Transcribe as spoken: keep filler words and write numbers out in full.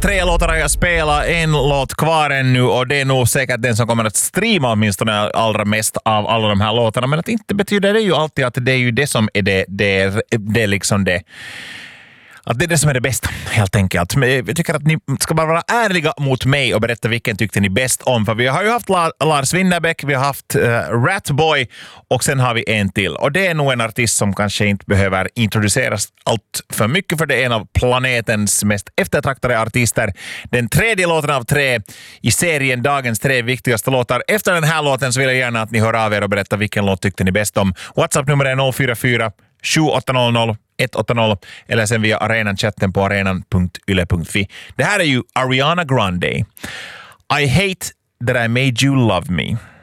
tre låtar har jag spelat, en låt kvar ännu och det är nog säkert den som kommer att streama åtminstone allra mest av alla de här låtarna, men att inte betyder det ju alltid att det är ju det som är det, det, det är liksom det. Att det är det som är det bästa, helt enkelt. Men jag tycker att ni ska bara vara ärliga mot mig och berätta vilken tyckte ni bäst om. För vi har ju haft Lars Winnerbäck, vi har haft uh, Ratboy och sen har vi en till. Och det är nog en artist som kanske inte behöver introduceras allt för mycket, för det är en av planetens mest eftertraktade artister. Den tredje låten av tre i serien Dagens tre viktigaste låtar. Efter den här låten så vill jag gärna att ni hör av er och berättar vilken låt tyckte ni bäst om. WhatsApp-nummer är noll fyra fyra sju åtta noll noll ett åtta noll eller sen via arenan-chatten på arenan punkt yle punkt fi. Det här är ju Ariana Grande. I hate that I made you love me.